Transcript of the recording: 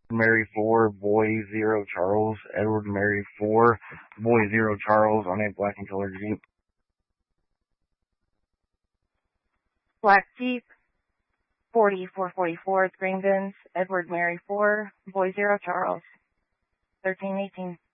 Mary 4, Boy 0 Charles, Edward Mary 4, Boy 0 Charles on a black and colored Jeep. Black Jeep, 4444 Green Bins, Edward Mary 4, Boy 0 Charles, 1318.